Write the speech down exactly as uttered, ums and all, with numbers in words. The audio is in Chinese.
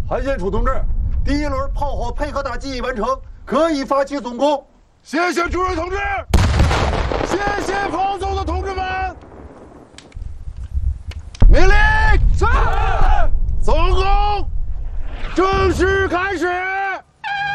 韩先楚同志，第一轮炮火配合打击已完成，可以发起总攻。 谢谢主任同志，谢谢炮总的同志们。命令，是，总攻正式开始。